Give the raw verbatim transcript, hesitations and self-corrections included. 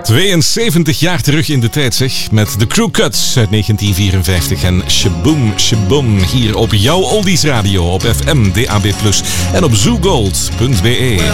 tweeënzeventig jaar terug in de tijd, zeg. Met de Crew Cuts uit negentien vierenvijftig en Shaboom Shaboom. Hier op jouw Oldies Radio op F M, D A B plus, en op zoogold punt b e.